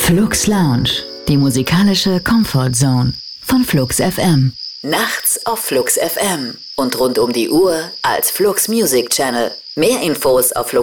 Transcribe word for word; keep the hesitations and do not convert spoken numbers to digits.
Flux Lounge, die musikalische Comfort Zone von Flux F M. Nachts auf Flux F M und rund um die Uhr als Flux Music Channel. Mehr Infos auf flux